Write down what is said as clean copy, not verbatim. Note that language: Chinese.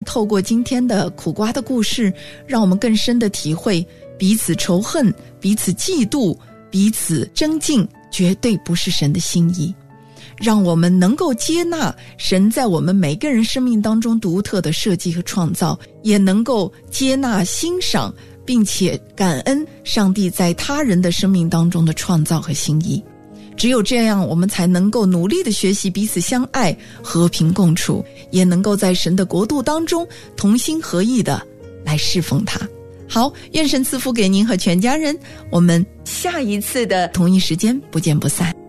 透过今天的苦瓜的故事，让我们更深的体会彼此仇恨、彼此嫉妒、彼此争竞绝对不是神的心意。让我们能够接纳神在我们每个人生命当中独特的设计和创造，也能够接纳欣赏并且感恩上帝在他人的生命当中的创造和心意。只有这样，我们才能够努力的学习彼此相爱、和平共处，也能够在神的国度当中同心合意的来侍奉他。好，愿神赐福给您和全家人，我们下一次的同一时间不见不散。